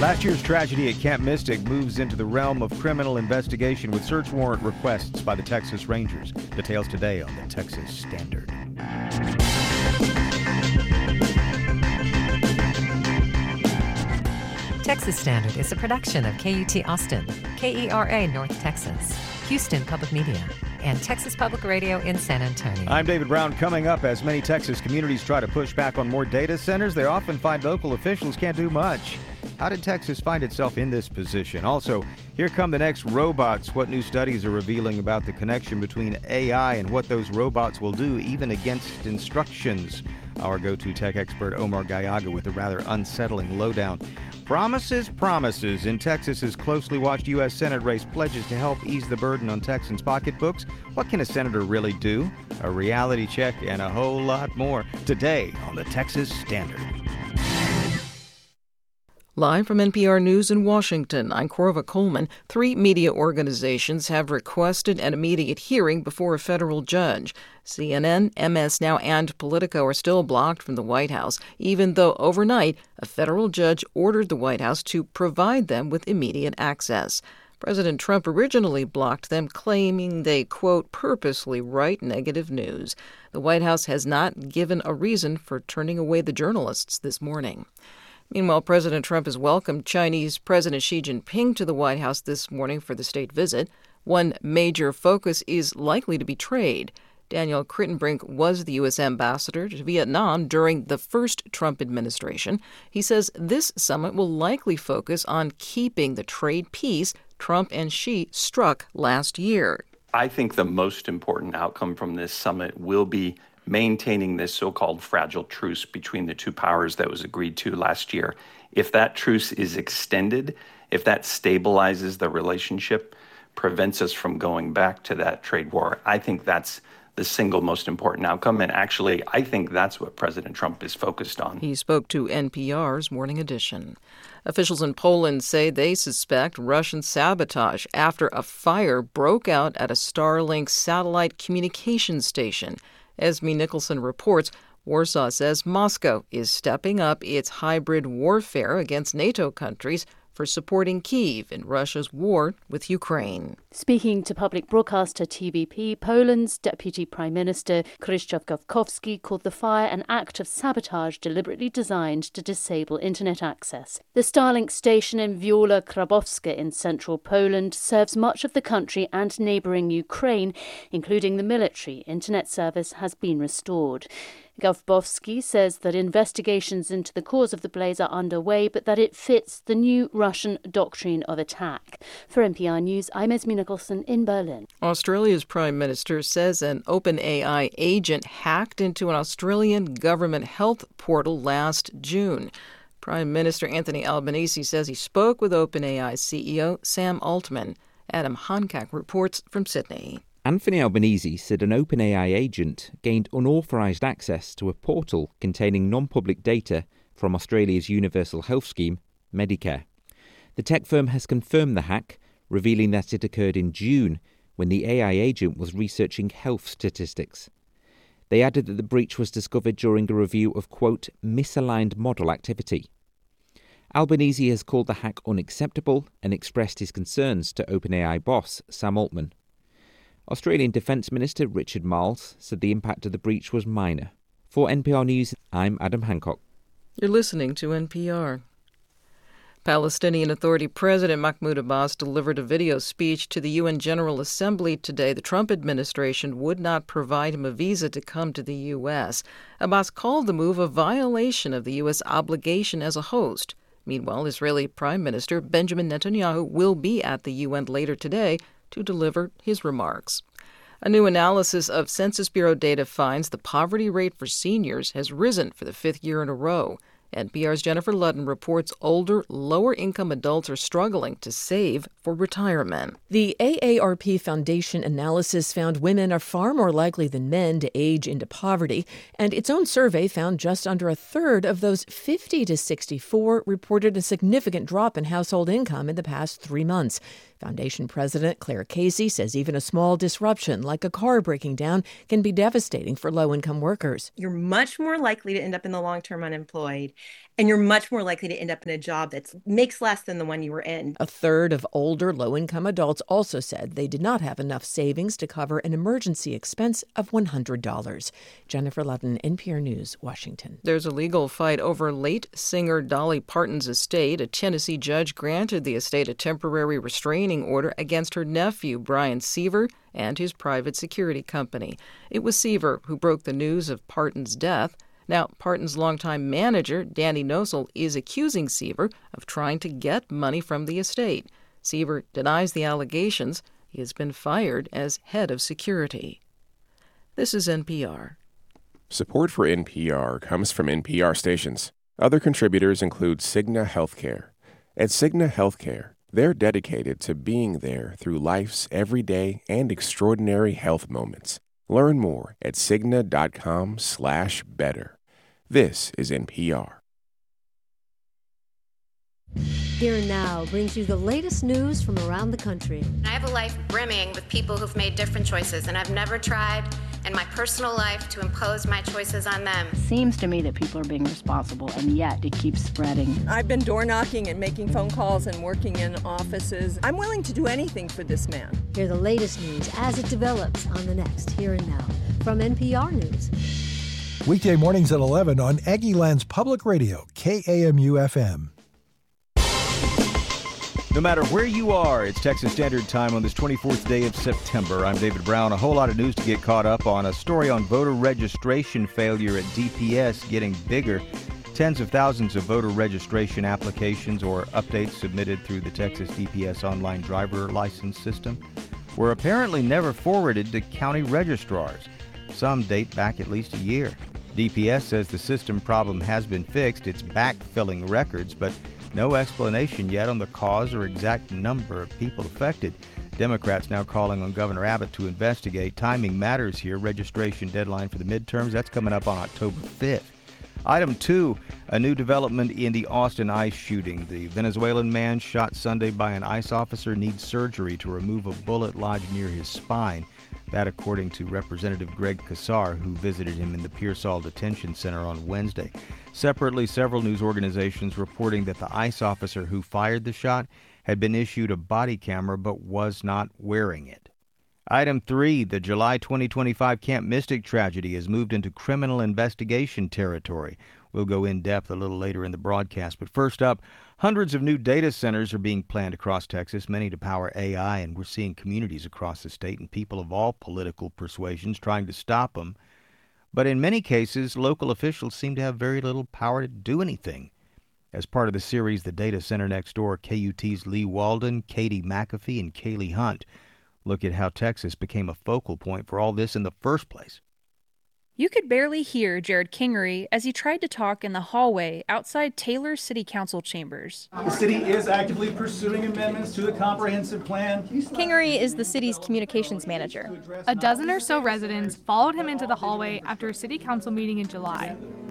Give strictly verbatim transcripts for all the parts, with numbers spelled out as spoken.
Last year's tragedy at Camp Mystic moves into the realm of criminal investigation with search warrant requests by the Texas Rangers. Details today on the Texas Standard. Texas Standard is a production of K U T Austin, K E R A North Texas, Houston Public Media, and Texas Public Radio in San Antonio. I'm David Brown. Coming up, as many Texas communities try to push back on more data centers, they often find local officials can't do much. How did Texas find itself in this position? Also, here come the next robots. What new studies are revealing about the connection between A I and what those robots will do, even against instructions? Our go-to tech expert, Omar Gallaga, with a rather unsettling lowdown. Promises, promises. In Texas's closely watched U S Senate race, pledges to help ease the burden on Texans' pocketbooks. What can a senator really do? A reality check and a whole lot more today on the Texas Standard. Live from N P R News in Washington, I'm Corva Coleman. Three media organizations have requested an immediate hearing before a federal judge. C N N, M S Now, and Politico are still blocked from the White House, even though overnight a federal judge ordered the White House to provide them with immediate access. President Trump originally blocked them, claiming they, quote, purposely write negative news. The White House has not given a reason for turning away the journalists this morning. Meanwhile, President Trump has welcomed Chinese President Xi Jinping to the White House this morning for the state visit. One major focus is likely to be trade. Daniel Crittenbrink was the U S ambassador to Vietnam during the first Trump administration. He says this summit will likely focus on keeping the trade peace Trump and Xi struck last year. I think the most important outcome from this summit will be maintaining this so-called fragile truce between the two powers that was agreed to last year. If that truce is extended, if that stabilizes the relationship, prevents us from going back to that trade war, I think that's the single most important outcome. And actually, I think that's what President Trump is focused on. He spoke to N P R's Morning Edition. Officials in Poland say they suspect Russian sabotage after a fire broke out at a Starlink satellite communications station. Esme Nicholson reports Warsaw says Moscow is stepping up its hybrid warfare against NATO countries for supporting Kyiv in Russia's war with Ukraine. Speaking to public broadcaster T V P, Poland's Deputy Prime Minister Krzysztof Gawkowski called the fire an act of sabotage deliberately designed to disable internet access. The Starlink station in Wiola Krabowska in central Poland serves much of the country and neighbouring Ukraine, including the military. Internet service has been restored. Gawkowski says that investigations into the cause of the blaze are underway, but that it fits the new Russian doctrine of attack. For N P R News, I'm Esme Nicholson in Berlin. Australia's Prime Minister says an OpenAI agent hacked into an Australian government health portal last June. Prime Minister Anthony Albanese says he spoke with OpenAI C E O Sam Altman. Adam Hancock reports from Sydney. Anthony Albanese said an OpenAI agent gained unauthorised access to a portal containing non-public data from Australia's universal health scheme, Medicare. The tech firm has confirmed the hack, revealing that it occurred in June when the A I agent was researching health statistics. They added that the breach was discovered during a review of, quote, misaligned model activity. Albanese has called the hack unacceptable and expressed his concerns to OpenAI boss Sam Altman. Australian Defence Minister Richard Marles said the impact of the breach was minor. For N P R News, I'm Adam Hancock. You're listening to N P R. Palestinian Authority President Mahmoud Abbas delivered a video speech to the U N General Assembly today. The Trump administration would not provide him a visa to come to the U S. Abbas called the move a violation of the U S obligation as a host. Meanwhile, Israeli Prime Minister Benjamin Netanyahu will be at the U N later today to deliver his remarks. A new analysis of Census Bureau data finds the poverty rate for seniors has risen for the fifth year in a row. N P R's Jennifer Ludden reports older, lower-income adults are struggling to save for retirement. The A A R P Foundation analysis found women are far more likely than men to age into poverty, and its own survey found just under a third of those fifty to sixty-four reported a significant drop in household income in the past three months. Foundation President Claire Casey says even a small disruption, like a car breaking down, can be devastating for low-income workers. You're much more likely to end up in the long-term unemployed. and you're much more likely to end up in a job that makes less than the one you were in. A third of older, low-income adults also said they did not have enough savings to cover an emergency expense of one hundred dollars. Jennifer Ludden, N P R News, Washington. There's a legal fight over late singer Dolly Parton's estate. A Tennessee judge granted the estate a temporary restraining order against her nephew, Brian Seaver, and his private security company. It was Seaver who broke the news of Parton's death. Now, Parton's longtime manager, Danny Nosel, is accusing Seaver of trying to get money from the estate. Seaver denies the allegations. He has been fired as head of security. This is N P R. Support for N P R comes from N P R stations. Other contributors include Cigna Healthcare. At Cigna Healthcare, they're dedicated to being there through life's everyday and extraordinary health moments. Learn more at Cigna.com slash better. This is N P R. Here and Now brings you the latest news from around the country. I have a life brimming with people who've made different choices, and I've never tried in my personal life to impose my choices on them. It seems to me that people are being responsible, and yet it keeps spreading. I've been door knocking and making phone calls and working in offices. I'm willing to do anything for this man. Hear the latest news as it develops on the next Here and Now from N P R News. Weekday mornings at eleven on Aggieland's Public Radio, K A M U F M. No matter where you are, it's Texas Standard Time on this twenty-fourth day of September. I'm David Brown. A whole lot of news to get caught up on. A story on voter registration failure at D P S getting bigger. Tens of thousands of voter registration applications or updates submitted through the Texas D P S online driver license system were apparently never forwarded to county registrars. Some date back at least a year. D P S says the system problem has been fixed. It's backfilling records, but no explanation yet on the cause or exact number of people affected. Democrats now calling on Governor Abbott to investigate. Timing matters here. Registration deadline for the midterms, that's coming up on October fifth. Item two, a new development in the Austin ICE shooting. The Venezuelan man shot Sunday by an ICE officer needs surgery to remove a bullet lodged near his spine. That according to Representative Greg Casar, who visited him in the Pearsall Detention Center on Wednesday. Separately, several news organizations reporting that the ICE officer who fired the shot had been issued a body camera but was not wearing it. Item three, the July twenty twenty-five Camp Mystic tragedy has moved into criminal investigation territory. We'll go in depth a little later in the broadcast. But first up, hundreds of new data centers are being planned across Texas, many to power A I, and we're seeing communities across the state and people of all political persuasions trying to stop them. But in many cases, local officials seem to have very little power to do anything. As part of the series, The Data Center Next Door, K U T's Lee Walden, Katie McAfee, and Kaylee Hunt look at how Texas became a focal point for all this in the first place. You could barely hear Jared Kingery as he tried to talk in the hallway outside Taylor City Council chambers. The city is actively pursuing amendments to the comprehensive plan. Kingery is the city's communications manager. A dozen or so residents followed him into the hallway after a city council meeting in July.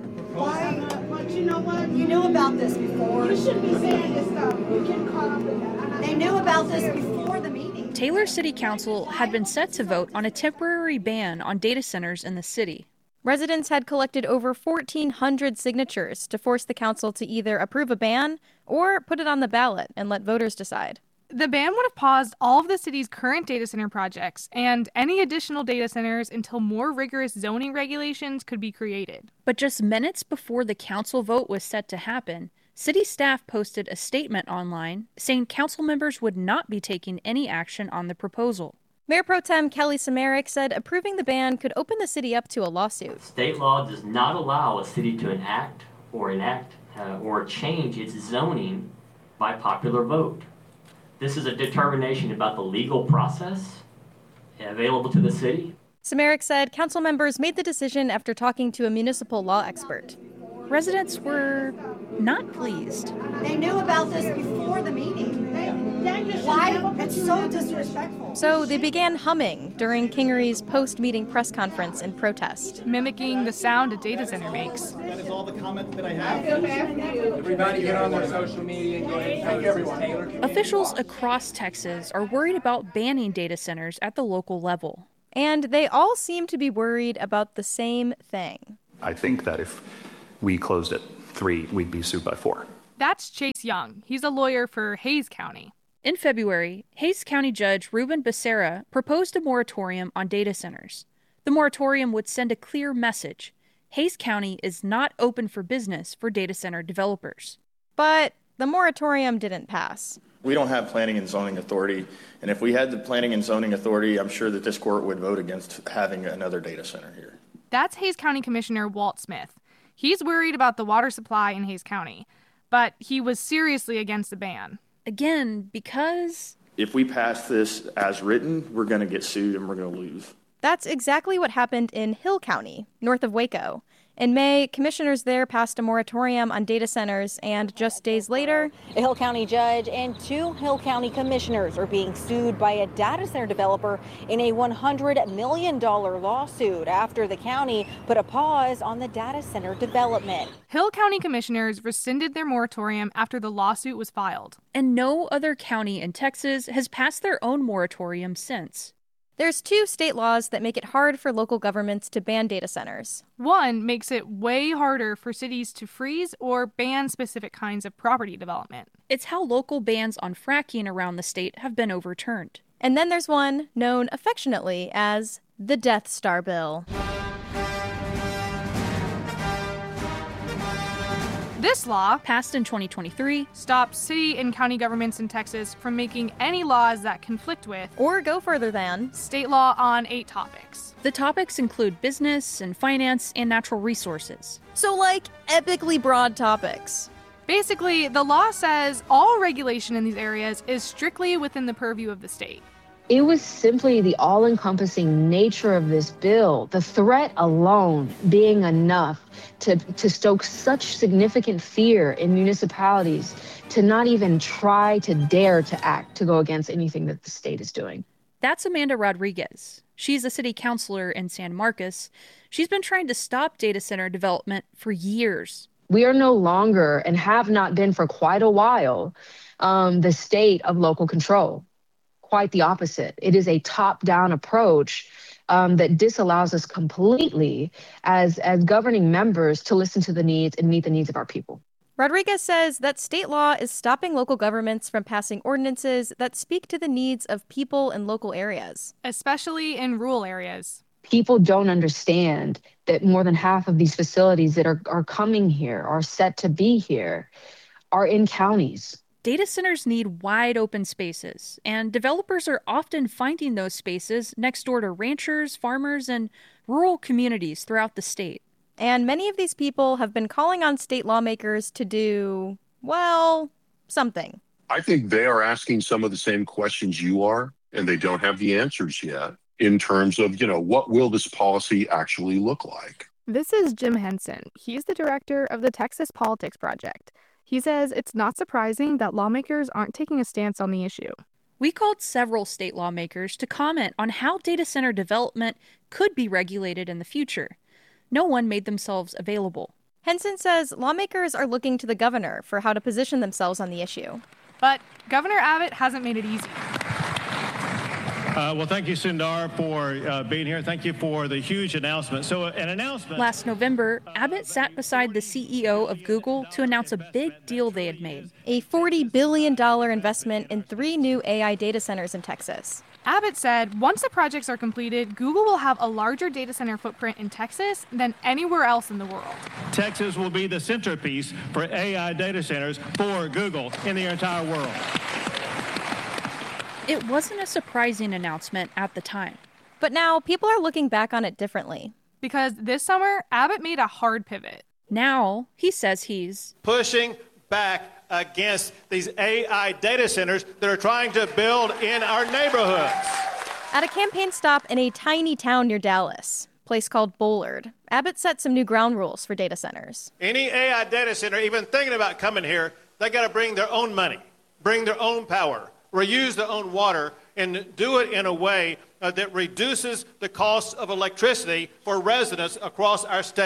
Why? But you know what? You knew about this before. You shouldn't be saying this stuff. You get caught up in that. They knew about this before the meeting. Taylor City Council had been set to vote on a temporary ban on data centers in the city. Residents had collected over fourteen hundred signatures to force the council to either approve a ban or put it on the ballot and let voters decide. The ban would have paused all of the city's current data center projects and any additional data centers until more rigorous zoning regulations could be created. But just minutes before the council vote was set to happen, city staff posted a statement online saying council members would not be taking any action on the proposal. Mayor Pro Tem Kelly Samarick said approving the ban could open the city up to a lawsuit. State law does not allow a city to enact or enact uh, or change its zoning by popular vote. This is a determination about the legal process available to the city. Samarick said council members made the decision after talking to a municipal law expert. Residents were not pleased. They knew about this before the meeting. Why? It's so disrespectful. So they began humming during Kingery's post-meeting press conference in protest, mimicking the sound a data center makes. That is all the comments that I have. Everybody get on their social media and go ahead and thank everyone. Officials across Texas are worried about banning data centers at the local level. And they all seem to be worried about the same thing. I think that if we closed it three, we'd be sued by four. That's Chase Young. He's a lawyer for Hays County. In February, Hays County Judge Ruben Becerra proposed a moratorium on data centers. The moratorium would send a clear message. Hays County is not open for business for data center developers. But the moratorium didn't pass. We don't have planning and zoning authority, and if we had the planning and zoning authority, I'm sure that this court would vote against having another data center here. That's Hays County Commissioner Walt Smith. He's worried about the water supply in Hays County, but he was seriously against the ban. Again, because if we pass this as written, we're going to get sued and we're going to lose. That's exactly what happened in Hill County, north of Waco. In May, commissioners there passed a moratorium on data centers, and just days later, a Hill County judge and two Hill County commissioners are being sued by a data center developer in a one hundred million dollars lawsuit after the county put a pause on the data center development. Hill County commissioners rescinded their moratorium after the lawsuit was filed. And no other county in Texas has passed their own moratorium since. There's two state laws that make it hard for local governments to ban data centers. One makes it way harder for cities to freeze or ban specific kinds of property development. It's how local bans on fracking around the state have been overturned. And then there's one known affectionately as the Death Star Bill. This law, passed in twenty twenty-three, stops city and county governments in Texas from making any laws that conflict with, or go further than, state law on eight topics. The topics include business and finance and natural resources. So, like, epically broad topics. Basically, the law says all regulation in these areas is strictly within the purview of the state. It was simply the all-encompassing nature of this bill, the threat alone being enough to, to stoke such significant fear in municipalities to not even try to dare to act to go against anything that the state is doing. That's Amanda Rodriguez. She's a city councilor in San Marcos. She's been trying to stop data center development for years. We are no longer, and have not been for quite a while, um, the state of local control. Quite the opposite. It is a top-down approach um, that disallows us completely as, as governing members to listen to the needs and meet the needs of our people. Rodriguez says that state law is stopping local governments from passing ordinances that speak to the needs of people in local areas, especially in rural areas. People don't understand that more than half of these facilities that are, are coming here, are set to be here, are in counties. Data centers need wide open spaces, and developers are often finding those spaces next door to ranchers, farmers, and rural communities throughout the state. And many of these people have been calling on state lawmakers to do, well, something. I think they are asking some of the same questions you are, and they don't have the answers yet in terms of, you know, what will this policy actually look like? This is Jim Henson. He's the director of the Texas Politics Project. He says it's not surprising that lawmakers aren't taking a stance on the issue. We called several state lawmakers to comment on how data center development could be regulated in the future. No one made themselves available. Henson says lawmakers are looking to the governor for how to position themselves on the issue. But Governor Abbott hasn't made it easy. Uh, well, thank you, Sundar, for uh, being here. Thank you for the huge announcement. So, uh, an announcement. Last November, Abbott sat beside the C E O of Google to announce a big deal they had made. A forty billion dollars investment in three new A I data centers in Texas. Abbott said once the projects are completed, Google will have a larger data center footprint in Texas than anywhere else in the world. Texas will be the centerpiece for A I data centers for Google in the entire world. It wasn't a surprising announcement at the time. But now people are looking back on it differently. Because this summer, Abbott made a hard pivot. Now, he says he's pushing back against these A I data centers that are trying to build in our neighborhoods. At a campaign stop in a tiny town near Dallas, a place called Bullard, Abbott set some new ground rules for data centers. Any A I data center even thinking about coming here, they got to bring their own money, bring their own power, reuse their own water, and do it in a way uh, that reduces the cost of electricity for residents across our state.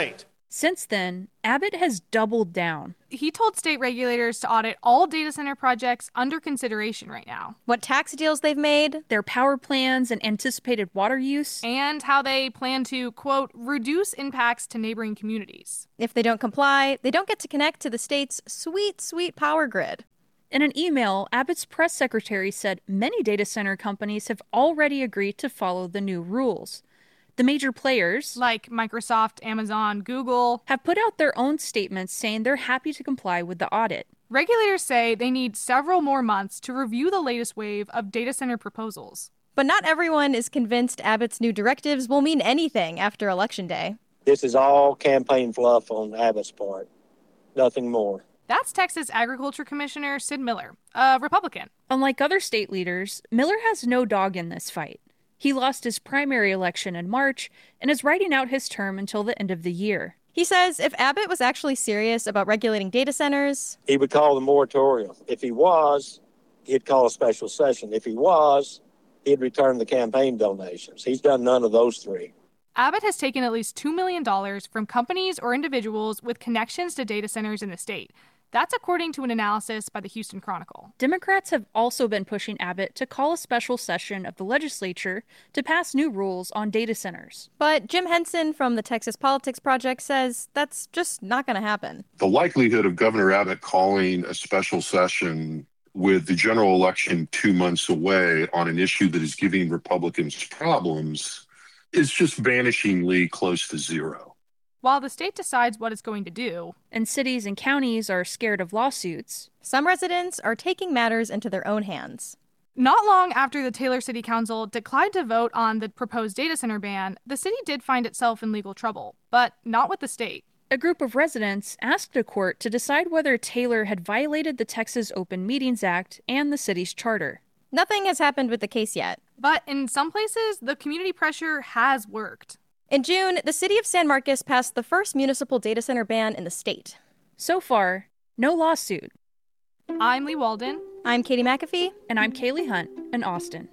Since then, Abbott has doubled down. He told state regulators to audit all data center projects under consideration right now. What tax deals they've made, their power plans and anticipated water use, and how they plan to, quote, reduce impacts to neighboring communities. If they don't comply, they don't get to connect to the state's sweet, sweet power grid. In an email, Abbott's press secretary said many data center companies have already agreed to follow the new rules. The major players, like Microsoft, Amazon, Google, have put out their own statements saying they're happy to comply with the audit. Regulators say they need several more months to review the latest wave of data center proposals. But not everyone is convinced Abbott's new directives will mean anything after Election Day. This is all campaign fluff on Abbott's part. Nothing more. That's Texas Agriculture Commissioner Sid Miller, a Republican. Unlike other state leaders, Miller has no dog in this fight. He lost his primary election in March and is writing out his term until the end of the year. He says if Abbott was actually serious about regulating data centers, he would call the moratorium. If he was, he'd call a special session. If he was, he'd return the campaign donations. He's done none of those three. Abbott has taken at least two million dollars from companies or individuals with connections to data centers in the state. That's according to an analysis by the Houston Chronicle. Democrats have also been pushing Abbott to call a special session of the legislature to pass new rules on data centers. But Jim Henson from the Texas Politics Project says that's just not going to happen. The likelihood of Governor Abbott calling a special session with the general election two months away on an issue that is giving Republicans problems is just vanishingly close to zero. While the state decides what it's going to do, and cities and counties are scared of lawsuits, some residents are taking matters into their own hands. Not long after the Taylor City Council declined to vote on the proposed data center ban, the city did find itself in legal trouble, but not with the state. A group of residents asked a court to decide whether Taylor had violated the Texas Open Meetings Act and the city's charter. Nothing has happened with the case yet. But in some places, the community pressure has worked. In June, the city of San Marcos passed the first municipal data center ban in the state. So far, no lawsuit. I'm Lee Walden. I'm Katie McAfee. And I'm Kaylee Hunt in Austin.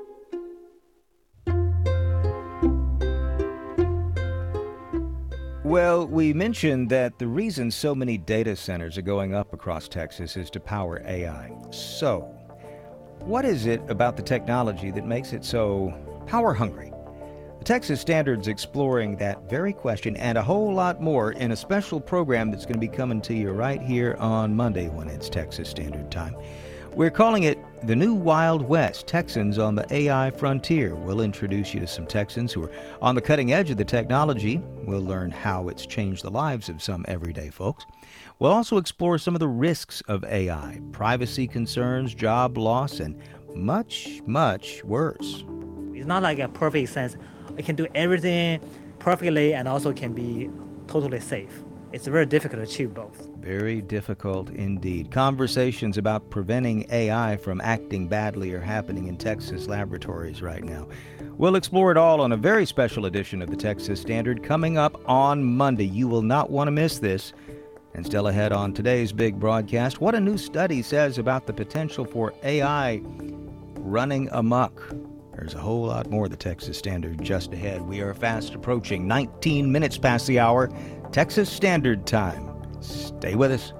Well, we mentioned that the reason so many data centers are going up across Texas is to power A I. So, what is it about the technology that makes it so power-hungry? The Texas Standard's exploring that very question and a whole lot more in a special program that's going to be coming to you right here on Monday when it's Texas Standard Time. We're calling it The New Wild West, Texans on the A I Frontier. We'll introduce you to some Texans who are on the cutting edge of the technology. We'll learn how it's changed the lives of some everyday folks. We'll also explore some of the risks of A I, privacy concerns, job loss, and much, much worse. It's not like a perfect sense. It can do everything perfectly and also can be totally safe. It's very difficult to achieve both. Very difficult indeed. Conversations about preventing A I from acting badly are happening in Texas laboratories right now. We'll explore it all on a very special edition of the Texas Standard coming up on Monday. You will not want to miss this. And still ahead on today's big broadcast, what a new study says about the potential for A I running amok. There's a whole lot more of the Texas Standard just ahead. We are fast approaching nineteen minutes past the hour, Texas Standard Time. Stay with us.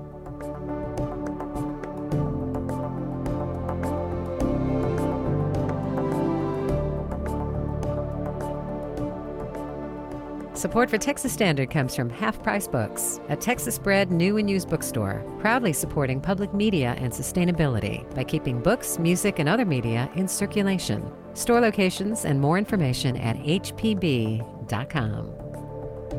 Support for Texas Standard comes from Half Price Books, a Texas-bred new and used bookstore, proudly supporting public media and sustainability by keeping books, music, and other media in circulation. Store locations and more information at h p b dot com.